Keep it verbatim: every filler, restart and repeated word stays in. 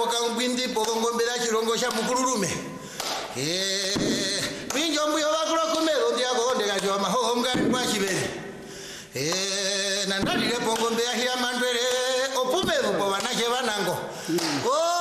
boka ngwindi pogongombera chirongo cha mukulurume eh binjo mbuyo bakuro kumero ndia gonde ga jwa mahonga kwa chibere eh nandalile pongombera hia mandwere opume bo banache banango oh